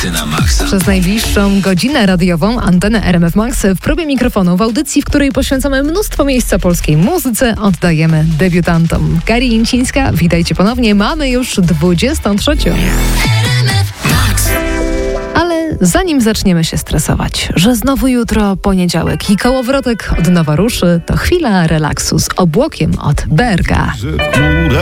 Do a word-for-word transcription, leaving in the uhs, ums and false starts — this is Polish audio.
Hity na maksa. Przez najbliższą godzinę radiową antenę R M F Max w próbie mikrofonu w audycji, w której poświęcamy mnóstwo miejsca polskiej muzyce, oddajemy debiutantom. Kari Jęcińska, witajcie ponownie. Mamy już dwudziestą trzecią. Ale zanim zaczniemy się stresować, że znowu jutro poniedziałek i kołowrotek od nowa ruszy, to chwila relaksu z obłokiem od B R K.